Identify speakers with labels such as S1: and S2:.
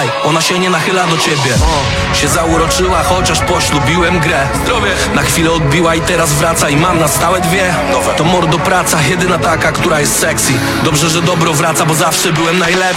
S1: Ej, ona się nie nachyla do ciebie. Się zauroczyła, chociaż poślubiłem grę. Zdrowie. Na chwilę odbiła i teraz wraca i mam na stałe dwie. To mordo praca, jedyna taka, która jest sexy. Dobrze, że dobro wraca, bo zawsze byłem najlepszy.